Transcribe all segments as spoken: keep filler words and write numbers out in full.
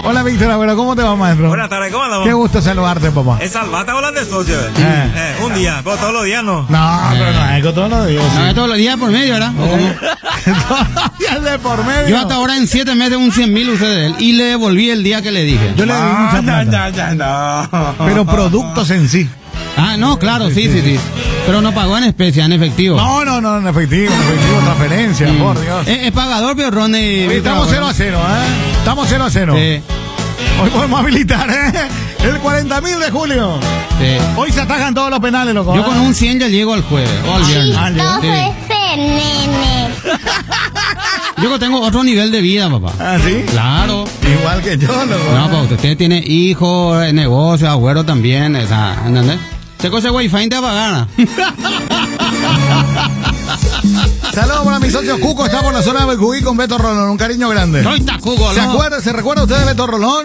Hola, Víctor Agüero, ¿cómo te va, maestro? Buenas tardes, ¿cómo andamos? Qué gusto saludarte, papá. Es Salvata o la de socio. Eh. Eh. Eh, un día, pero todos los días no. No, pero no, es que todos los días. No, Sí. es todos los días por medio, ¿verdad? ¿O cómo? Todos los días de por medio. Yo hasta ahora en siete meses un cien mil usé de él y le devolví el día que le dije. Yo le di mucha plata. ya, ya, no. Pero productos en sí. Ah, no, claro, sí, sí, sí. Pero no pagó en especie, en efectivo. No, no, no, en efectivo, en efectivo, transferencia, Mm. por Dios. Es, es pagador, pero Ron y Oye, Víctor estamos cero Agüero. a cero, ¿eh? Estamos cero a cero. Sí, Hoy podemos habilitar, ¿eh? El cuarenta mil de julio. sí. Hoy se atajan todos los penales, loco. Yo ¿eh? con un cien ya llego al jueves o al viernes. Ah, ya. Sí. ese nene. Yo que tengo otro nivel de vida, papá. ¿Ah, sí? Claro. Igual que yo, loco. No, pues usted tiene hijos, eh, negocio, abuelo también, o sea, ¿entendés? Se cosa wifi te apagana. Saludos para mi socio Cuco, está por la zona de Belcuí con Beto Rolón, un cariño grande. No está Cuco, ¿Se ¿no? acuerda, ¿Se recuerda usted de Beto Rolón?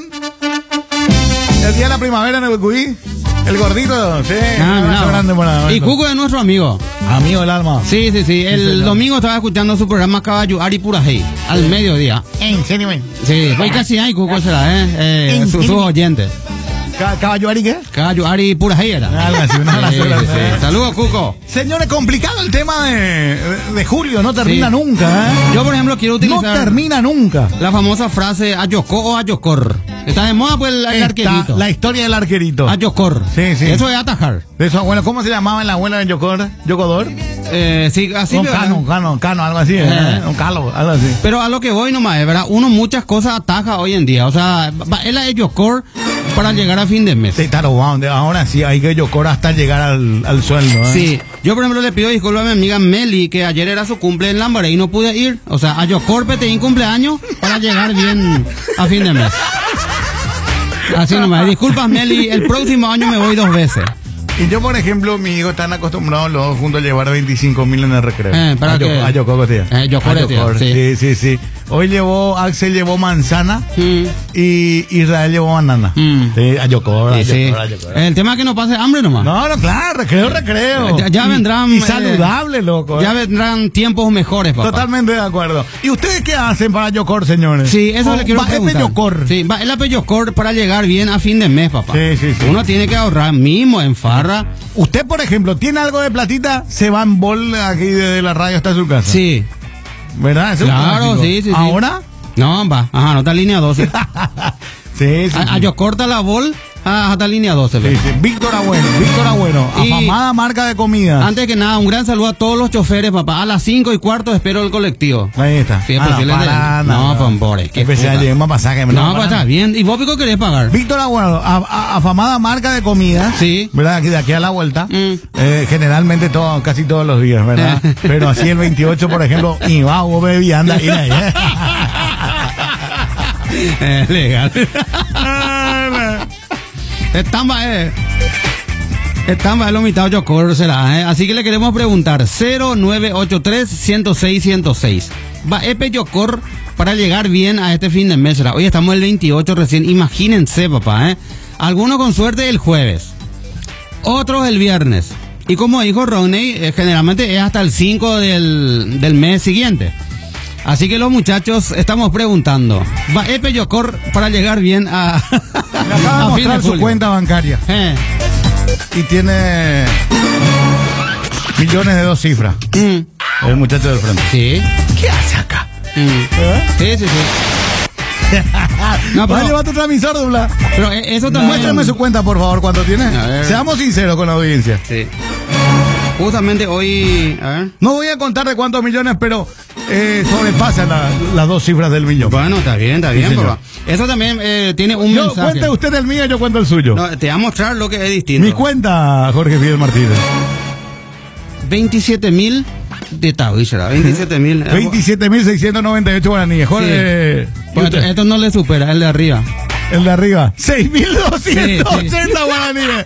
El día de la primavera en el Belcuí. El gordito, sí. Ah, un abrazo mira. grande para Y Beto. Cuco es nuestro amigo. Amigo del alma. Sí, sí, sí. El señor. domingo estaba escuchando su programa Caballo Ari Purajei, al mediodía. ¿En serio, men? Sí, hoy casi hay Cuco será, ¿eh? eh ¿En sus serio? sus oyentes. Ca- ¿Caballo Ari qué? Caballo Ari Purajei era. Algo así, un abrazo Sí, sí, grande. sí. Saludos, Cuco. Señores, complicado el tema de, de Julio, no termina Sí. nunca, ¿eh? Yo, por ejemplo, quiero No utilizar termina nunca. la famosa frase Ayocó o Ayocor. Está de moda, pues, el, el Está arquerito. la historia del arquerito. Ayocor. Sí, sí. Eso es atajar. De su abuela, ¿cómo se llamaba la abuela de Yocor? ¿Yocodor? Eh, sí, así. Un ¿verdad? cano, un cano, un cano, algo así, ¿eh? Eh. Un calo, algo así. Pero a lo que voy nomás, es verdad, uno muchas cosas ataja hoy en día. O sea, va- él ha hecho core para llegar a fin de mes. Sí, claro, wow, de- ahora sí hay que Yocor hasta llegar al, al sueldo, ¿eh? Sí, yo por ejemplo le pido disculpas a mi amiga Meli, que ayer era su cumple en Lambaré y no pude ir. O sea, a Yocor pedí un cumpleaños para llegar bien a fin de mes. Así nomás, disculpas Meli, el próximo año me voy dos veces. Y yo, por ejemplo, mi hijo están acostumbrados los dos juntos a llevar veinticinco mil en el recreo. Eh, ¿para a qué? Yocor, a Yocor, tía. Eh, Yocor, A tía, Yocor, sí. sí, sí, sí. Hoy llevó, Axel llevó manzana Mm. y Israel llevó banana. Mm. Sí, a Yocor, a Sí, sí. Yocor, a Yocor. El tema es que no pase hambre nomás. No, no, claro, recreo, recreo. Ya- ya Y- vendrán, Y eh, saludable, loco. Ya ¿eh? vendrán tiempos mejores, papá. Totalmente de acuerdo. ¿Y ustedes qué hacen para Yocor, señores? Sí, eso Oh, le quiero va, preguntar. Es de Yocor. Sí, va el apellocor para llegar bien a fin de mes, papá. Sí, sí, sí. Uno tiene que ahorrar mismo en farra. Usted, por ejemplo, tiene algo de platita, se va en bol aquí de la radio hasta su casa. Sí. ¿Verdad? Eso es un Claro, clásico. sí, sí, sí. ¿Ahora? No, va. Ajá, no está línea doce. Sí, sí. A, a sí. yo corta la bol ah, hasta línea doce. Sí, ve. sí. Víctor Agüero, Víctor Agüero, Y- afamada marca de comida. Antes que nada, un gran saludo a todos los choferes, papá. A las cinco y cuarto espero el colectivo. Ahí está. Sí, es Ah, posible de- para no, nada. pombores, qué Especial, puta. lleguemos a pasaje. No, pues está bien. ¿Y vos pico querés pagar? Víctor Agüero, a- a- afamada marca de comida. Sí. ¿Verdad? Aquí, de aquí a la vuelta. Mm. Eh, generalmente todo, casi todos los días, ¿verdad? Pero así el veintiocho, por ejemplo, y va, hubo bebianda. Y ahí, ¿eh? Eh, legal. Estamba, eh. Estamba, es lo mitad yo cobro será, eh. Así que le queremos preguntar: cero nueve ocho tres, uno cero seis, uno cero seis. Va Epe Yocor para llegar bien a este fin de mes, será. Hoy estamos el veintiocho recién. Imagínense, papá, eh. Algunos con suerte el jueves, otros el viernes. Y como dijo Rodney, eh, generalmente es hasta el cinco del, del mes siguiente. Así que los muchachos estamos preguntando: ¿va Epe Yocor para llegar bien a, Me acaba de a fin de mostrar su julio? cuenta bancaria Eh, y tiene millones de dos cifras. mm, El muchacho del frente. sí. ¿Qué hace acá? mm, ¿Eh? sí, sí, sí. No, ¿Vas a pero, llevar tu transmisor, Dubla? pero eh, eso también. Muéstrame su cuenta, por favor, ¿cuánto tiene? A ver. Seamos sinceros con la audiencia. Sí. Justamente hoy. A ver. No voy a contar de cuántos millones, pero eh, sobrepasa la- las dos cifras del millón. Bueno, está bien, está Sí, bien, señor. papá. Eso también eh, tiene un Yo, mensaje. cuente usted el mío, yo cuento el suyo. No, te voy a mostrar lo que es distinto. Mi cuenta, Jorge Fidel Martínez. veintisiete mil de Taui, será. veintisiete mil. veintisiete mil seiscientos noventa y ocho guaraníes. Jorge, ¿y Bueno, usted? esto no le supera, el de arriba. El de arriba. seis mil doscientos ochenta Sí, sí. guaraníes.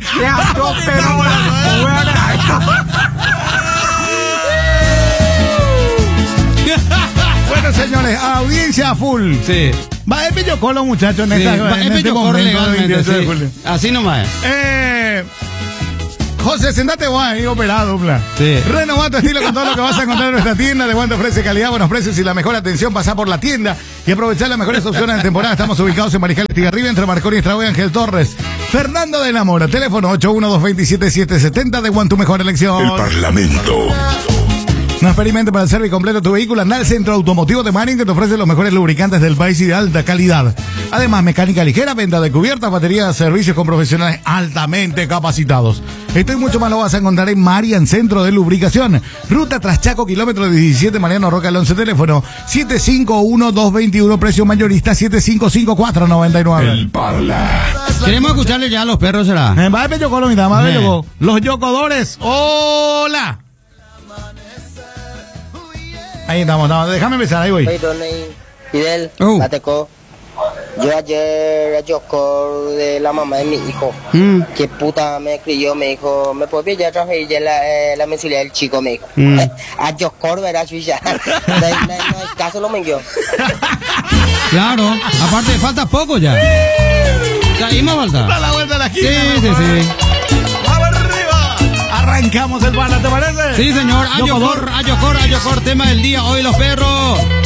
Bueno, señores, audiencia full. Sí. Va a Yocor los muchachos en, Sí, esta, va, en Epe este Yocor momento del legalmente, veintiocho de sí. julio. Así nomás. Eh, José, sentate vos ahí operado, plan. Sí. Renová tu estilo con todo lo que vas a encontrar en nuestra tienda. De Guante ofrece calidad, buenos precios y la mejor atención. Pasá por la tienda y aprovechar las mejores opciones de temporada. Estamos ubicados en Mariscal Estigarribia, entre Marconi y Estrada y Ángel Torres. Fernando de la Mora, teléfono ocho uno dos dos siete siete siete cero. De Guante, tu mejor elección. El Parlamento. No experimente para el servicio completo de tu vehículo. Anda al Centro Automotivo de Marín, que te ofrece los mejores lubricantes del país y de alta calidad. Además, mecánica ligera, venta de cubiertas, baterías, servicios con profesionales altamente capacitados. Esto y mucho más lo vas a encontrar en Marian Centro de Lubricación. Ruta Traschaco, kilómetro diecisiete, Mariano Roca Alonso, teléfono siete cinco uno dos dos uno, precio mayorista siete cinco cinco cuatro nueve nueve. El Parla. Queremos escucharle ya a los perros, será. Eh, va a ver, Yocolo, mira, va a ver, Eh. Yocolo. Los yocodores, hola. Ahí estamos, estamos. Déjame empezar, ahí voy. Oye, Tony, Fidel, Oh. Mateco. Yo ayer yo de la mamá de mi hijo. Mm. Que puta me escribió, me dijo, ¿me puedes pillar traje ya la, eh, la mensualidad del chico? Me dijo. Mm. A Yocor, verás, ya. No hay no hay- no hay caso, lo menguió. Claro, aparte falta poco ya. Ya, ¿y más Da falta? la vuelta a la Sí, esquina. sí, sí. ¡Vamos arriba! Arrancamos el pana, ¿te parece? Sí, señor. Ayocor, Yocodor. Ayocor, Ayocor, tema del día. Hoy los perros.